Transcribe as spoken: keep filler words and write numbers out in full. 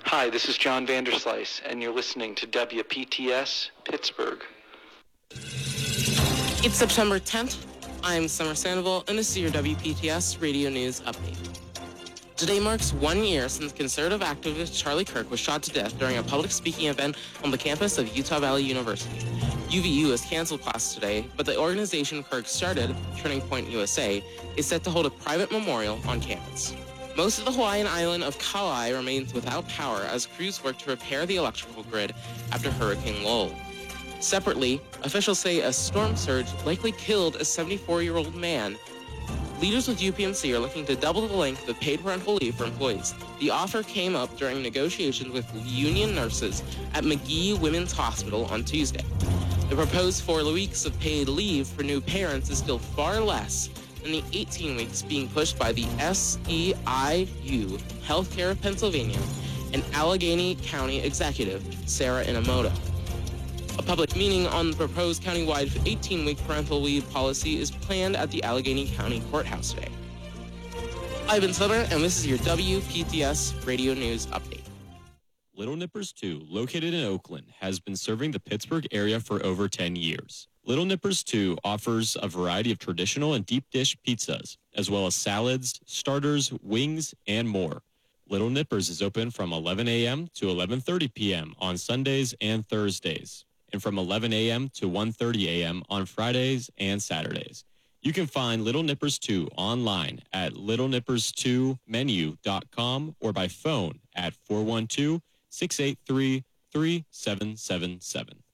Hi, this is John Vanderslice, and you're listening to W P T S Pittsburgh. It's September tenth. I'm Summer Sandoval, and this is your W P T S Radio News Update. Today marks one year since conservative activist Charlie Kirk was shot to death during a public speaking event on the campus of Utah Valley University. U V U has canceled classes today, but the organization Kirk started, Turning Point U S A, is set to hold a private memorial on campus. Most of the Hawaiian island of Kauai remains without power as crews work to repair the electrical grid after Hurricane Lowell. Separately, officials say a storm surge likely killed a seventy-four-year-old man. Leaders with U P M C are looking to double the length of paid parental leave for employees. The offer came up during negotiations with union nurses at McGee Women's Hospital on Tuesday. The proposed four weeks of paid leave for new parents is still far less than the eighteen weeks being pushed by the S E I U Healthcare of Pennsylvania and Allegheny County Executive Sarah Inamoto. A public meeting on the proposed countywide eighteen-week parental leave policy is planned at the Allegheny County Courthouse today. I've been Summer, and this is your W P T S Radio News Update. Little Nippers two, located in Oakland, has been serving the Pittsburgh area for over ten years. Little Nippers two offers a variety of traditional and deep dish pizzas, as well as salads, starters, wings, and more. Little Nippers is open from eleven a.m. to eleven thirty p.m. on Sundays and Thursdays, and from eleven a.m. to one thirty a.m. on Fridays and Saturdays. You can find Little Nippers two online at little nippers two menu dot com or by phone at four one two, six eight three, three seven seven seven.